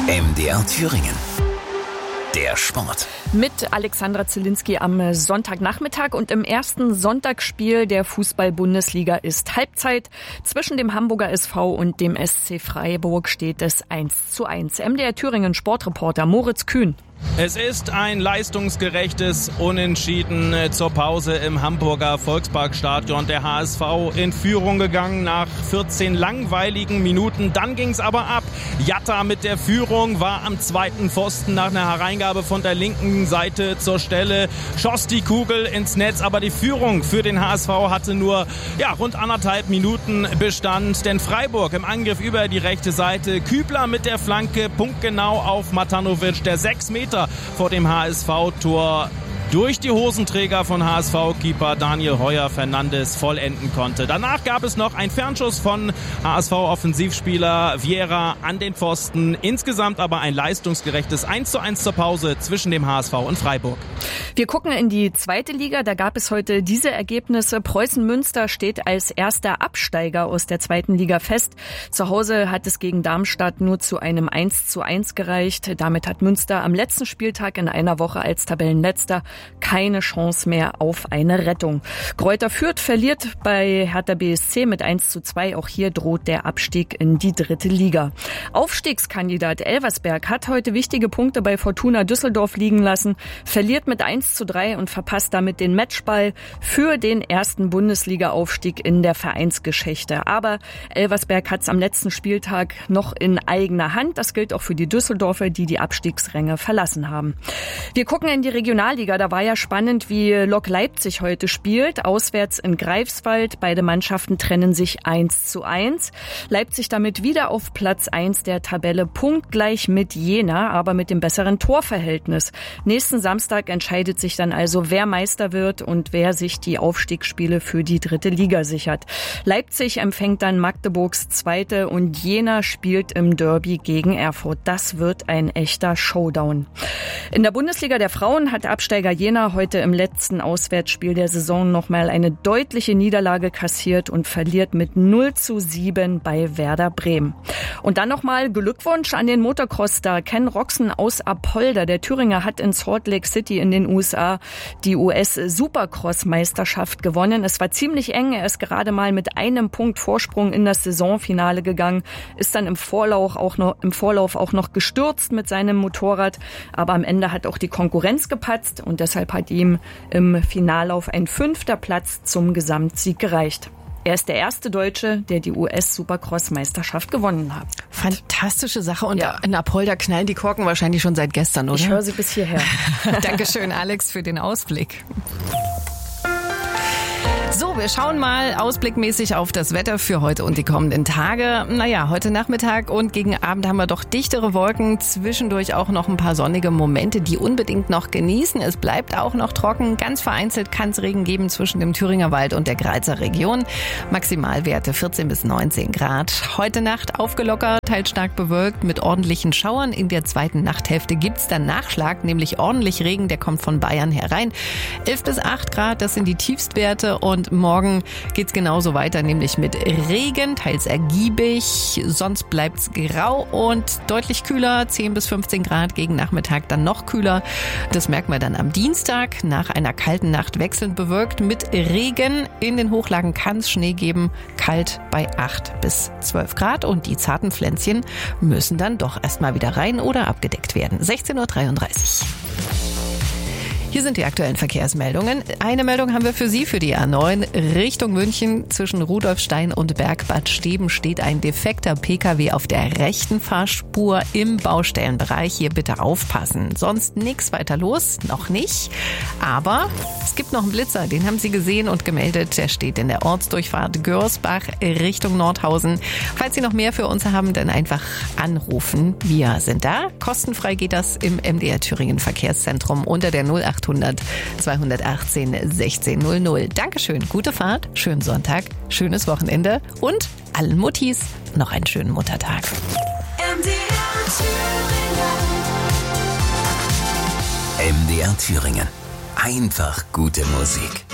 MDR Thüringen. Der Sport. Mit Alexandra Zielinski am Sonntagnachmittag und im ersten Sonntagsspiel der Fußball-Bundesliga ist Halbzeit. Zwischen dem Hamburger SV und dem SC Freiburg steht es 1:1. MDR Thüringen Sportreporter Moritz Kühn. Es ist ein leistungsgerechtes Unentschieden zur Pause im Hamburger Volksparkstadion. Der HSV in Führung gegangen nach 14 langweiligen Minuten. Dann ging es aber ab. Jatta mit der Führung war am zweiten Pfosten nach einer Hereingabe von der linken Seite zur Stelle. Schoss die Kugel ins Netz, aber die Führung für den HSV hatte nur rund 1,5 Minuten Bestand. Denn Freiburg im Angriff über die rechte Seite. Kübler mit der Flanke, punktgenau auf Matanovic, der 6 Meter vor dem HSV-Tor durch die Hosenträger von HSV-Keeper Daniel Heuer-Fernandes vollenden konnte. Danach gab es noch einen Fernschuss von HSV-Offensivspieler Vieira an den Pfosten. Insgesamt aber ein leistungsgerechtes 1:1 zur Pause zwischen dem HSV und Freiburg. Wir gucken in die zweite Liga. Da gab es heute diese Ergebnisse. Preußen Münster steht als erster Absteiger aus der zweiten Liga fest. Zu Hause hat es gegen Darmstadt nur zu einem 1:1 gereicht. Damit hat Münster am letzten Spieltag in einer Woche als Tabellenletzter keine Chance mehr auf eine Rettung. Greuther Fürth verliert bei Hertha BSC mit 1:2. Auch hier droht der Abstieg in die dritte Liga. Aufstiegskandidat Elversberg hat heute wichtige Punkte bei Fortuna Düsseldorf liegen lassen, verliert mit 1:3 und verpasst damit den Matchball für den ersten Bundesliga-Aufstieg in der Vereinsgeschichte. Aber Elversberg hat es am letzten Spieltag noch in eigener Hand. Das gilt auch für die Düsseldorfer, die die Abstiegsränge verlassen haben. Wir gucken in die Regionalliga. Da war ja spannend, wie Lok Leipzig heute spielt. Auswärts in Greifswald. Beide Mannschaften trennen sich 1:1. Leipzig damit wieder auf Platz 1 der Tabelle, punktgleich mit Jena, aber mit dem besseren Torverhältnis. Nächsten Samstag entscheidet sich dann also, wer Meister wird und wer sich die Aufstiegsspiele für die dritte Liga sichert. Leipzig empfängt dann Magdeburgs Zweite und Jena spielt im Derby gegen Erfurt. Das wird ein echter Showdown. In der Bundesliga der Frauen hat Absteiger Jena heute im letzten Auswärtsspiel der Saison nochmal eine deutliche Niederlage kassiert und verliert mit 0:7 bei Werder Bremen. Und dann nochmal Glückwunsch an den Motocross-Star Ken Roczen aus Apolda. Der Thüringer hat in Salt Lake City in den USA die US-Supercross-Meisterschaft gewonnen. Es war ziemlich eng. Er ist gerade mal mit einem Punkt Vorsprung in das Saisonfinale gegangen, ist dann im Vorlauf auch noch gestürzt mit seinem Motorrad. Aber am Ende hat auch die Konkurrenz gepatzt und deshalb hat ihm im Finallauf ein 5. Platz zum Gesamtsieg gereicht. Er ist der erste Deutsche, der die US-Supercross-Meisterschaft gewonnen hat. Fantastische Sache. Und in Apolda knallen die Korken wahrscheinlich schon seit gestern, oder? Ich höre sie bis hierher. Dankeschön, Alex, für den Ausblick. So, wir schauen mal ausblickmäßig auf das Wetter für heute und die kommenden Tage. Heute Nachmittag und gegen Abend haben wir doch dichtere Wolken, zwischendurch auch noch ein paar sonnige Momente, die unbedingt noch genießen. Es bleibt auch noch trocken, ganz vereinzelt kann es Regen geben zwischen dem Thüringer Wald und der Greizer Region. Maximalwerte 14 bis 19 Grad. Heute Nacht aufgelockert, teils stark bewölkt mit ordentlichen Schauern. In der zweiten Nachthälfte gibt's dann Nachschlag, nämlich ordentlich Regen, der kommt von Bayern herein. 11 bis 8 Grad, das sind die Tiefstwerte und morgen geht's genauso weiter, nämlich mit Regen, teils ergiebig, sonst bleibt's grau und deutlich kühler, 10 bis 15 Grad, gegen Nachmittag dann noch kühler. Das merken wir dann am Dienstag, nach einer kalten Nacht wechselnd bewölkt mit Regen. In den Hochlagen kann's Schnee geben, kalt bei 8 bis 12 Grad und die zarten Pflänzchen müssen dann doch erstmal wieder rein oder abgedeckt werden. 16:33 Uhr. Hier sind die aktuellen Verkehrsmeldungen. Eine Meldung haben wir für Sie, für die A9 Richtung München. Zwischen Rudolfstein und Bergbad Steben steht ein defekter Pkw auf der rechten Fahrspur im Baustellenbereich. Hier bitte aufpassen. Sonst nichts weiter los, noch nicht. Aber es gibt noch einen Blitzer, den haben Sie gesehen und gemeldet. Der steht in der Ortsdurchfahrt Görsbach Richtung Nordhausen. Falls Sie noch mehr für uns haben, dann einfach anrufen. Wir sind da. Kostenfrei geht das im MDR Thüringen Verkehrszentrum unter der 0800 218 1600. Dankeschön, gute Fahrt, schönen Sonntag, schönes Wochenende und allen Muttis noch einen schönen Muttertag. MDR Thüringen. Einfach gute Musik.